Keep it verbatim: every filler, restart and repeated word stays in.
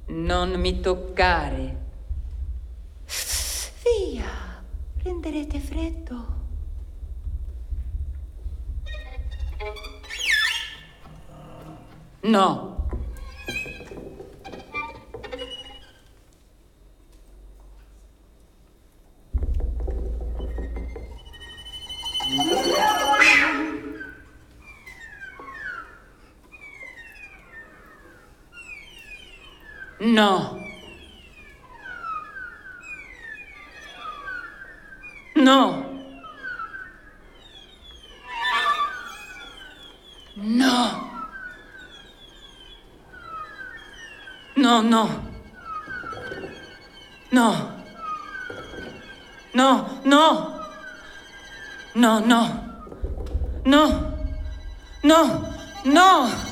Non mi toccare. Via, prenderete freddo. No. No. No. No. No, no. No. No, no. No, no. No. No. No.